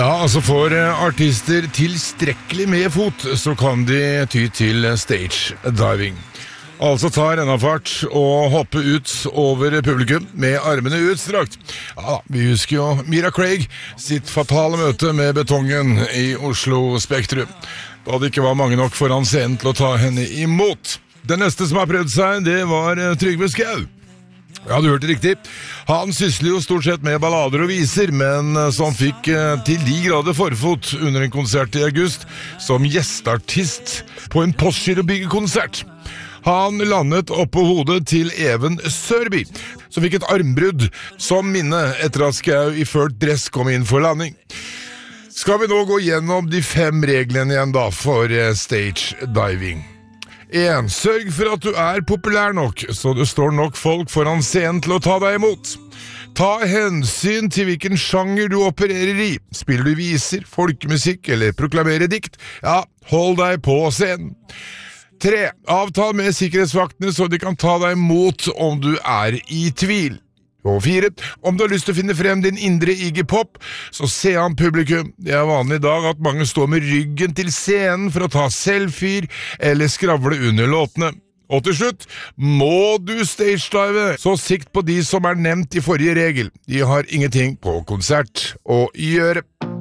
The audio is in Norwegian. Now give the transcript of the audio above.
Ja, altså for artister tilstrekkelig med fot, så kan de ty til stage diving. Altså ta rennafart og hoppe ut over publikum med armene utstrakt. Ja, vi husker jo Mira Craig sitt fatale møte med betongen i Oslo Spektrum, da det ikke var mange nok foran scenen til å ta henne imot. Den neste som har prøvd seg, det var Trygve Skau. Ja, du hørte riktig. Han sysler jo stort sett med ballader og viser, men som fikk til de grader forfot under en konsert i august som gjesteartist på en Postgirobygget-konsert. Han landet oppå hodet til Even Sørby, som fikk et armbrudd som minne etter at Skau i ført dress kom inn for landing. Skal vi nå gå gjennom de 5 reglene igjen da for stage diving? 1. Sørg for at du er populær nok, så det står nok folk foran scenen til å ta deg imot. Ta hensyn til hvilken sjanger du opererer i. Spiller du viser, folkemusikk eller proklamerer dikt? Ja, hold deg på scenen. 3. Avtal med sikkerhetsvaktene så de kan ta deg imot om du er i tvil. Og 4. Om du har lyst til å finne frem din indre Iggy Pop, så se an publikum. Det er vanlig i dag at mange står med ryggen til scenen for å ta selfier eller skravle under låtene. Og til slutt, må du stagedive, så sikt på de som er nevnt i forrige regel. De har ingenting på konsert å gjøre.